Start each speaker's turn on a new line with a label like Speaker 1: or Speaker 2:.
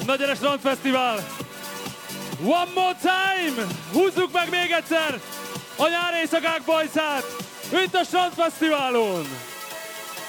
Speaker 1: Nagyon a Strandfesztivál! One more time! Húzzuk meg még egyszer a nyári éjszakák bajszát, itt a Strandfesztiválon!